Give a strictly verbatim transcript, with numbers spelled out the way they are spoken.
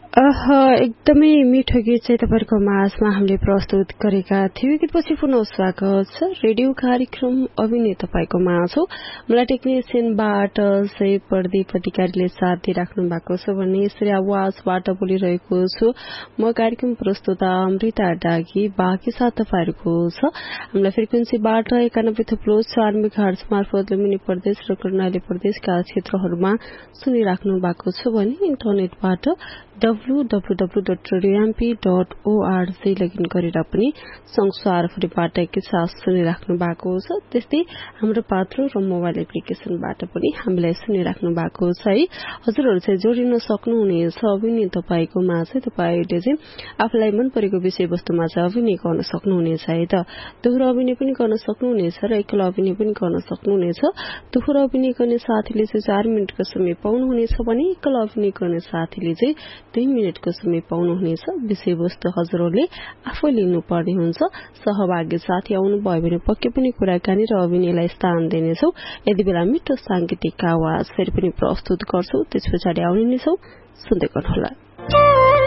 अह एकदमै मिठो गीत चाहिँ तपाईँको माझमा हामीले प्रस्तुत गरेका थियौँ। गीतपछि पुनः स्वागत छ रेडियो कार्यक्रम अभिनय तपाईँको माझ हो। मलाई टेक्निसियनबाट चाहिँ प्रदीप अधिकारीले साथ दिइराख्नु भएको छ भने यसरी आवाजबाट बोलिरहेको छु म कार्यक्रम प्रस्तुता अमृता डागी। बाँकी साथ तपाईँहरूको छ हामीलाई फ्रिक्वेन्सीबाट एकानब्बे थुप्लो चार मेगाहर्ज मार्फत लुम्बिनी प्रदेश र कर्णाली प्रदेशका क्षेत्रहरूमा सुनिराख्नु भएको छ भने इन्टरनेटबाट W W W dot रेडियोएमपी dot ORG login गरेर पनि संसारभरिबाट एकैसाथ सुनिराख्नु भएको छ। त्यस्तै हाम्रो पात्रो र मोबाइल एप्लिकेशनबाट पनि हामीलाई सुनिराख्नु भएको छ है। हजुरहरू चाहिँ जोडिन सक्नुहुनेछ अभिनय तपाईँको माझ। तपाईँले चाहिँ आफूलाई मन परेको विषयवस्तुमा चाहिँ अभिनय गर्न सक्नुहुनेछ है त। दोहोरो अभिनय पनि गर्न सक्नुहुनेछ र एक्लो अभिनय पनि गर्न सक्नुहुनेछ। दोहोरो अभिनय गर्ने साथीले चाहिँ चार मिनटको समय पाउनुहुनेछ भने एक्लो अभिनय गर्ने साथीले चाहिँ दुई मिनटको समय पाउनुहुनेछ। विषयवस्तु हजुरहरूले आफै लिनुपर्ने हुन्छ। सहभागी साथी आउनुभयो भने पक्कै पनि कुराकानी र अभिनयलाई स्थान दिनेछौ। यति बेला मिठो सांगीतिक आवाज फेरि पनि प्रस्तुत गर्छौ, त्यस पछाडि आउने नै छौ। सुन्दै गर्नुहोला।